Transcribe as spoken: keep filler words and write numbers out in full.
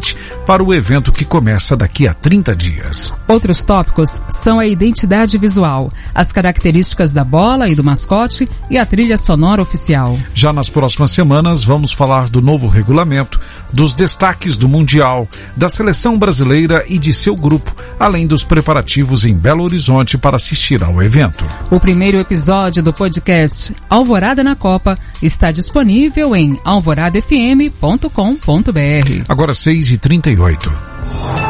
ambiente para o evento que começa daqui a trinta dias. Outros tópicos são a identidade visual, as características da bola e do mascote e a trilha sonora oficial. Já nas próximas semanas vamos falar do novo regulamento, dos destaques do Mundial, da seleção brasileira e de seu grupo, além dos preparativos em Belo Horizonte para assistir ao evento. O primeiro episódio do podcast Alvorada na Copa está disponível em alvorada f m ponto com ponto b r. Agora seis e trinta e oito.